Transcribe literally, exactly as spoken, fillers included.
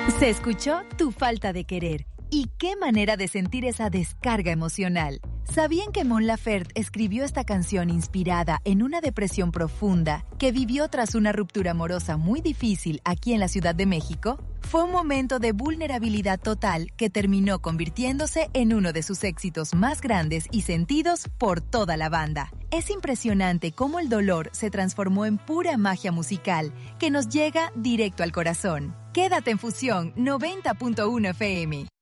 Se escuchó Tu falta de querer. ¿Y qué manera de sentir esa descarga emocional? ¿Sabían que Mon Laferte escribió esta canción inspirada en una depresión profunda que vivió tras una ruptura amorosa muy difícil aquí en la Ciudad de México? Fue un momento de vulnerabilidad total que terminó convirtiéndose en uno de sus éxitos más grandes y sentidos por toda la banda. Es impresionante cómo el dolor se transformó en pura magia musical que nos llega directo al corazón. Quédate en Fusión noventa punto uno F M.